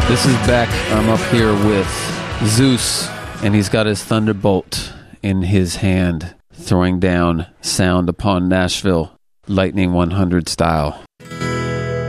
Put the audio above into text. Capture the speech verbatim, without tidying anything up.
This is Beck. I'm up here with Zeus, and he's got his Thunderbolt in his hand, throwing down sound upon Nashville, Lightning one hundred style.